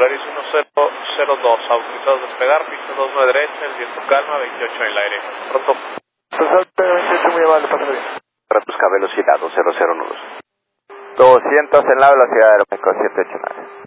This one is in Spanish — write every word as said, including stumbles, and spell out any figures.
Polaris uno cero cero dos, autorizado a despegar, pista dos nueve derecha, el viento calma, veintiocho en el aire. Pronto. veintiocho, muy amable, pásale bien. Busca velocidad dos cero cero nudos. doscientos en la velocidad de Aeroméxico siete ocho nueve.